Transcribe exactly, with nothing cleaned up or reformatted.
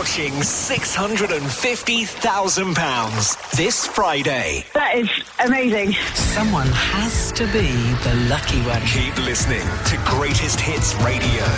approaching six hundred fifty thousand pounds this Friday. That is amazing. Someone has to be the lucky one. Keep listening to Greatest Hits Radio.